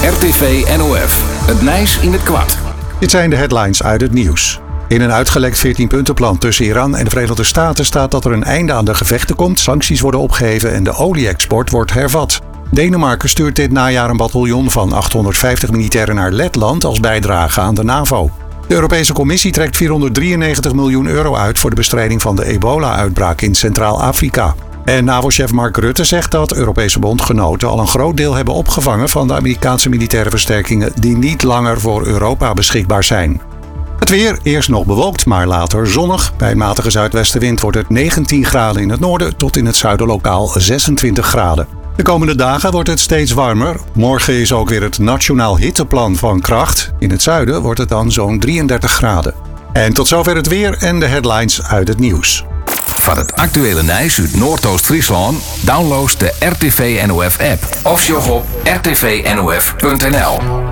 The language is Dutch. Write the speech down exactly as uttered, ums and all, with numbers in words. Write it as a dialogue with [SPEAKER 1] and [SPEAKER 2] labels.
[SPEAKER 1] R T V N O F. Het Nijs in het kwart.
[SPEAKER 2] Dit zijn de headlines uit het nieuws. In een uitgelekt veertien-puntenplan tussen Iran en de Verenigde Staten staat dat er een einde aan de gevechten komt, sancties worden opgeheven en de olie-export wordt hervat. Denemarken stuurt dit najaar een bataljon van achthonderdvijftig militairen naar Letland als bijdrage aan de NAVO. De Europese Commissie trekt vierhonderddrieënnegentig miljoen euro uit voor de bestrijding van de ebola-uitbraak in Centraal-Afrika. En NAVO-chef Mark Rutte zegt dat Europese bondgenoten al een groot deel hebben opgevangen van de Amerikaanse militaire versterkingen die niet langer voor Europa beschikbaar zijn. Het weer, eerst nog bewolkt, maar later zonnig. Bij een matige zuidwestenwind wordt het negentien graden in het noorden tot in het zuiden lokaal zesentwintig graden. De komende dagen wordt het steeds warmer. Morgen is ook weer het Nationaal Hitteplan van kracht. In het zuiden wordt het dan zo'n drieëndertig graden. En tot zover het weer en de headlines uit het nieuws.
[SPEAKER 1] Van het actuele Nijs uit Noordoost-Friesland download de R T V N O F app of sjog op r t v n o f punt n l.